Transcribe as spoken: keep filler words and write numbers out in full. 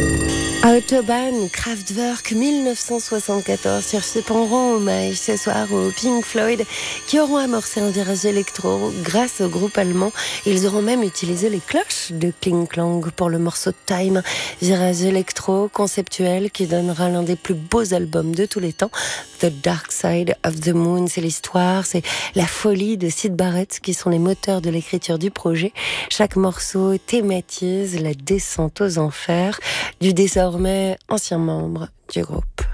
Autobahn, Kraftwerk, dix-neuf cent soixante-quatorze. Sur on rend hommage ce soir aux Pink Floyd qui auront amorcé un virage électro grâce au groupe allemand. Ils auront même utilisé les cloches de Kling Klang pour le morceau Time. Virage électro conceptuel qui donnera l'un des plus beaux albums de tous les temps. The Dark Side of the Moon, c'est l'histoire, c'est la folie de Syd Barrett qui sont les moteurs de l'écriture du projet. Chaque morceau thématise la descente aux enfers du désormais ancien membre du groupe.